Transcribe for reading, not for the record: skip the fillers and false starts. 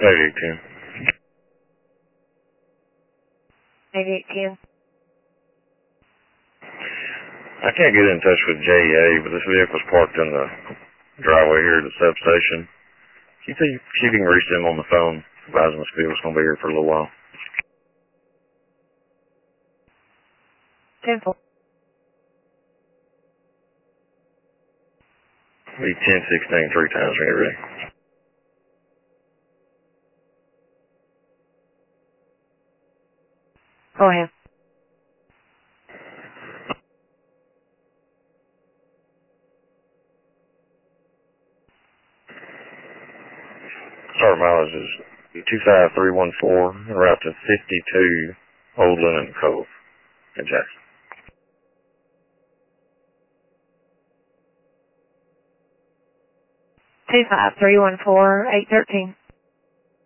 8810. 8810. I can't get in touch with JEA, but this vehicle's parked in the driveway here at the substation. Can you see if you can reach them on the phone, advising this vehicle's going to be here for a little while? 10-4. Be 1016 three times when you're ready. Go ahead. Start mileage is 25314, route to 52 Old Linen Cove in Jackson. 25314 813.